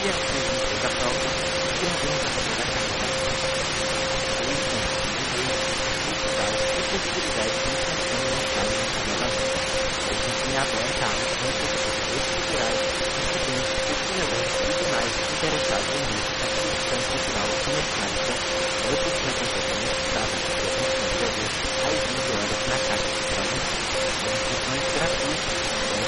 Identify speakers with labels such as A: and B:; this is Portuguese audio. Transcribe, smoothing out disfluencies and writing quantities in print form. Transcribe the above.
A: e a presença da prova e organização da carreira. Eleições, digitais e possibilidades de extensão e montagem da carreira. Desempenhado em cargos com professores culturais, estudantes, pesquisadores e demais interessados em música, produção cultural e mecânica, outros representantes do Estado de Brasil, às 20 horas na Casa de Trabalho. Inscrições gratuitas.